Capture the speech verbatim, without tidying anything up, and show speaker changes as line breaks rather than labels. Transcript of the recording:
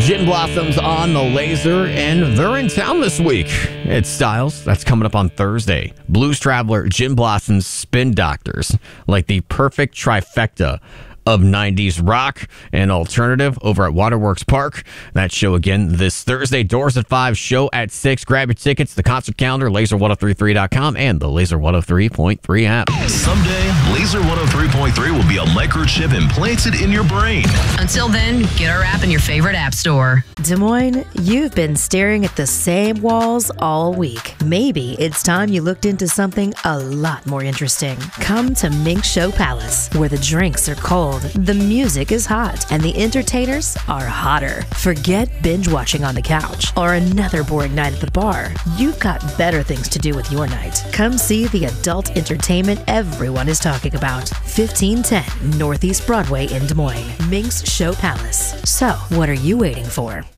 Gin Blossoms on the Laser, and they're in town this week. It's Styles. That's coming up on Thursday. Blues Traveler, Gin Blossoms, Spin Doctors, like the perfect trifecta of nineties rock and alternative over at Waterworks Park. That show again this Thursday. Doors at five, show at six. Grab your tickets, the concert calendar, laser ten thirty-three dot com, and the Laser one oh three point three app.
Someday, Laser one oh three point three will be a microchip implanted in your brain.
Until then, get our app in your favorite app store.
Des Moines, you've been staring at the same walls all week. Maybe it's time you looked into something a lot more interesting. Come to Mink Show Palace, where the drinks are cold, the music is hot, and the entertainers are hotter. Forget binge watching on the couch or another boring night at the bar. You've got better things to do with your night. Come see the adult entertainment everyone is talking about. fifteen ten Northeast Broadway in Des Moines. Mink's Show Palace. So, what are you waiting for?